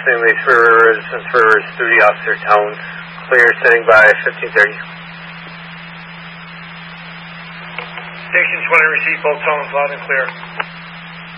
St. Louis River Residence Rivers Duty Officer Towns. Clear, sitting by 1530. Station 20, receive both tones, loud and clear.